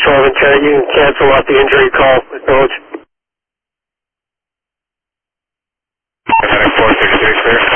12 Lieutenant, you can cancel out the injury call. Acknowledge. Heading 436 there.